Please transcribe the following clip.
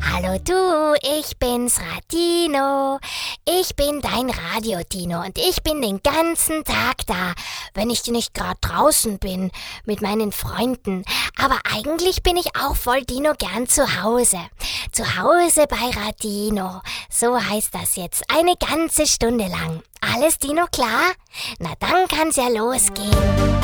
Hallo du, ich bin's Radino. Ich bin dein Radio-Dino und ich bin den ganzen Tag da, wenn ich nicht gerade draußen bin mit meinen Freunden. Aber eigentlich bin ich auch voll Dino gern zu Hause. Zu Hause bei Radino. So heißt das jetzt. Eine ganze Stunde lang. Alles Dino klar? Na dann kann's ja losgehen.